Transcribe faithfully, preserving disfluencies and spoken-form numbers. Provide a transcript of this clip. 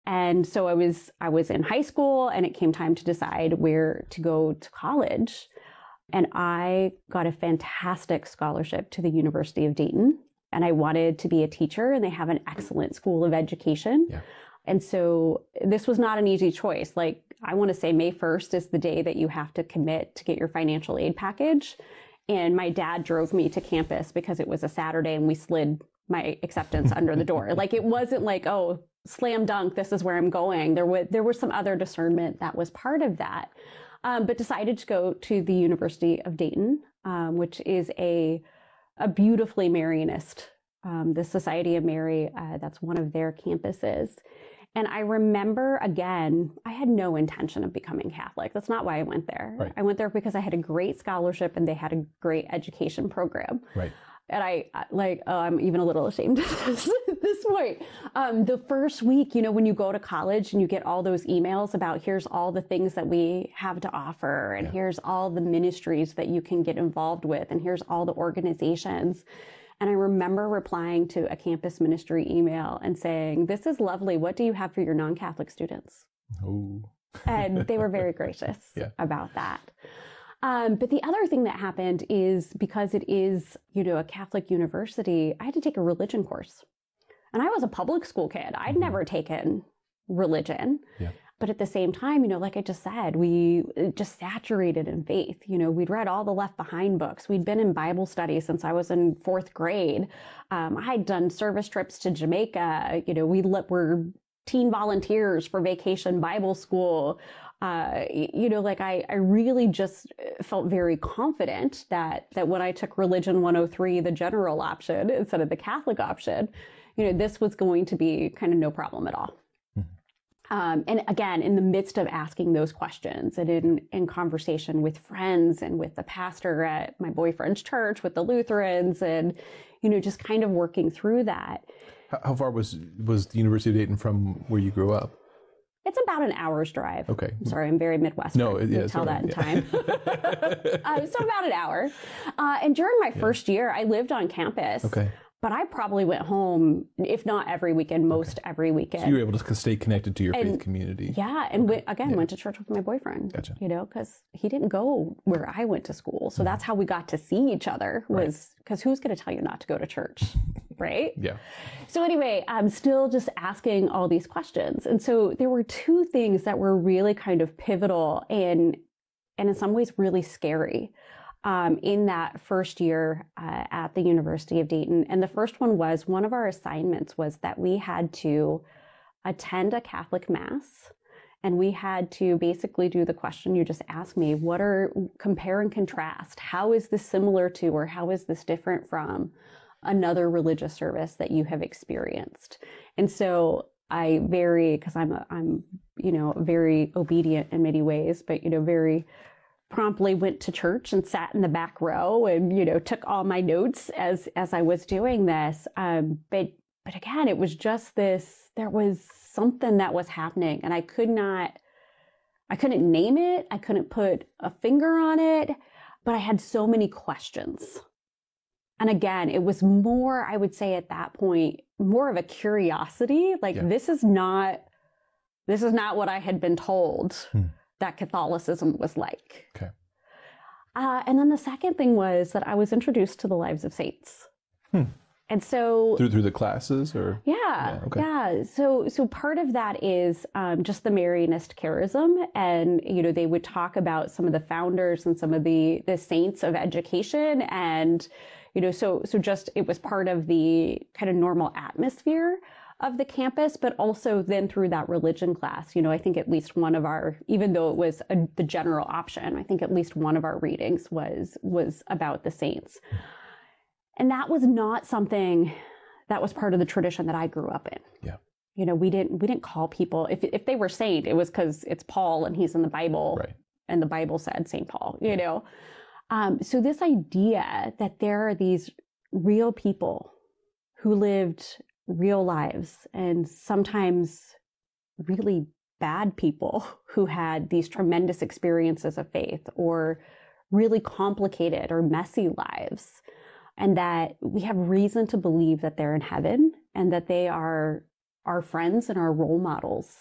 And so I was, I was in high school and it came time to decide where to go to college. And I got a fantastic scholarship to the University of Dayton. And I wanted to be a teacher, and they have an excellent school of education. Yeah. And so this was not an easy choice. Like, I want to say May first is the day that you have to commit to get your financial aid package. And my dad drove me to campus because it was a Saturday and we slid my acceptance under the door. Like, it wasn't like, oh, slam dunk, this is where I'm going. There was, there was some other discernment that was part of that. Um, but decided to go to the University of Dayton, um, which is a a beautifully Marianist, um, the Society of Mary. Uh, that's one of their campuses. And I remember, again, I had no intention of becoming Catholic. That's not why I went there. Right. I went there because I had a great scholarship and they had a great education program. Right. And I, like, oh, I'm even a little ashamed at this, this point. Um, the first week, you know, when you go to college and you get all those emails about here's all the things that we have to offer, and yeah. here's all the ministries that you can get involved with, and here's all the organizations. And I remember replying to a campus ministry email and saying, this is lovely. What do you have for your non-Catholic students? Oh. And they were very gracious yeah. about that. Um, but the other thing that happened is, because it is, you know, a Catholic university, I had to take a religion course. And I was a public school kid. I'd mm-hmm. never taken religion. Yeah. But at the same time, you know, like I just said, we just saturated in faith. You know, we'd read all the Left Behind books. We'd been in Bible study since I was in fourth grade. Um, I had done service trips to Jamaica. You know, we were teen volunteers for Vacation Bible School. Uh, you know, like I, I really just felt very confident that, that when I took Religion one oh three, the general option instead of the Catholic option, you know, this was going to be kind of no problem at all. Mm-hmm. Um, and again, in the midst of asking those questions and in, in conversation with friends and with the pastor at my boyfriend's church, with the Lutherans, and, you know, just kind of working through that. How, how far was, was the University of Dayton from where you grew up? It's about an hour's drive. Okay. I'm sorry, I'm very Midwestern. No, it, yeah, tell sorry. that in yeah. time. uh, so about an hour. Uh, and during my yeah. first year, I lived on campus. Okay. But I probably went home, if not every weekend, most okay. every weekend. So you were able to stay connected to your and, faith community. Yeah. And okay. went, again, yeah. went to church with my boyfriend. Gotcha. You know, because he didn't go where I went to school. So mm-hmm. that's how we got to see each other, was because right. who's going to tell you not to go to church? Right? Yeah. So anyway, I'm still just asking all these questions. And so there were two things that were really kind of pivotal and, and in some ways really scary um, in that first year uh, at the University of Dayton. And the first one was, one of our assignments was that we had to attend a Catholic Mass. And we had to basically do the question you just asked me: what are, compare and contrast. How is this similar to, or how is this different from another religious service that you have experienced? And so I very, because I'm, a, I'm, you know, very obedient in many ways, but, you know, very promptly went to church and sat in the back row and, you know, took all my notes as, as I was doing this. Um, but, but again, it was just this, there was something that was happening and I could not, I couldn't name it. I couldn't put a finger on it, but I had so many questions. And again, it was more, I would say at that point, more of a curiosity. Like, yeah. this is not, this is not what I had been told hmm. that Catholicism was like. Okay. Uh, and then the second thing was that I was introduced to the lives of saints. Hmm. And so through through the classes, or yeah, yeah, okay. yeah. So so part of that is um, just the Marianist charism, and you know they would talk about some of the founders and some of the the saints of education, and you know so so just it was part of the kind of normal atmosphere of the campus, but also then through that religion class, you know, I think at least one of our, even though it was a, the general option, I think at least one of our readings was was about the saints. And that was not something that was part of the tradition that I grew up in. Yeah. You know, we didn't we didn't call people, if if they were saint, it was because it's Paul and he's in the Bible, right. and the Bible said Saint Paul, you know. Um, so this idea that there are these real people who lived real lives, and sometimes really bad people who had these tremendous experiences of faith, or really complicated or messy lives, and that we have reason to believe that they're in heaven and that they are our friends and our role models.